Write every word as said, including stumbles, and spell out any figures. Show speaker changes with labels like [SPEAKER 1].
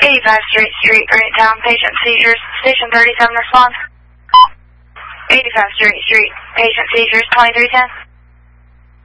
[SPEAKER 1] eighty-five Straight Street, Greentown, patient seizures, station thirty-seven response. eighty-five Straight Street, patient seizures, twenty-three ten.